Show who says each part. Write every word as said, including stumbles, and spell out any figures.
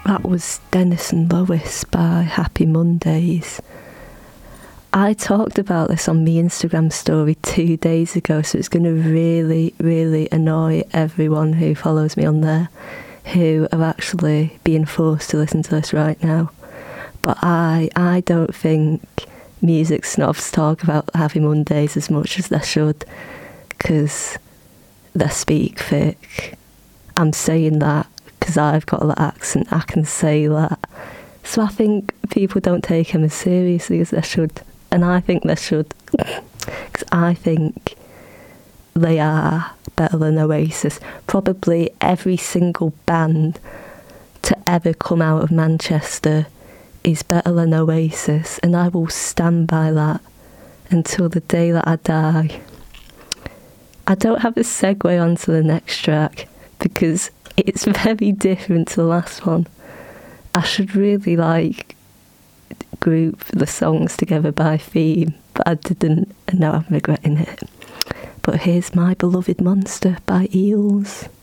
Speaker 1: That was Dennis and Lois by Happy Mondays. I talked about this on my Instagram story two days ago, so it's going to really, really annoy everyone who follows me on there, who are actually being forced to listen to this right now. But I, I don't think music snobs talk about Happy Mondays as much as they should, because they speak thick. I'm saying that because I've got that accent, I can say that. So I think people don't take him as seriously as they should. And I think they should. Because I think they are better than Oasis. Probably every single band to ever come out of Manchester is better than Oasis. And I will stand by that until the day that I die. I don't have a segue onto the next track because it's very different to the last one. I should really like group the songs together by theme, but I didn't, and now I'm regretting it. But here's My Beloved Monster by Eels.